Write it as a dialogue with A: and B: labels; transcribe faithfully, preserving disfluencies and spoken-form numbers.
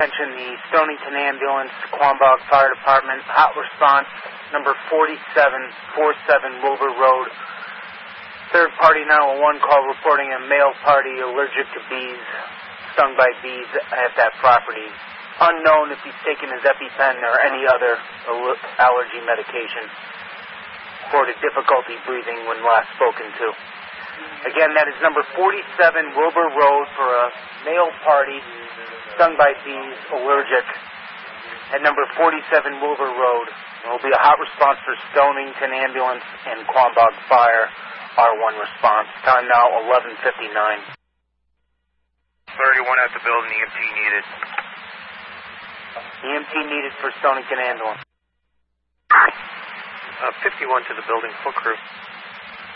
A: Mention the Stonington Ambulance, Quambog Fire Department, hot response, number forty-seven forty-seven Wilbur Road. Third party nine one one call reporting a male party allergic to bees, stung by bees at that property. Unknown if he's taken his EpiPen or any other allergy medication. Reported difficulty breathing when last spoken to. Again, that is number forty-seven Wilbur Road for a male party stung by bees, allergic, at number forty-seven Wilbur Road. There will be a hot response for Stonington Ambulance and Quambog Fire, R one response. Time now, eleven fifty-nine.
B: thirty-one at the building, E M T needed.
A: E M T needed for Stonington Ambulance.
B: Uh, fifty-one to the building, full crew.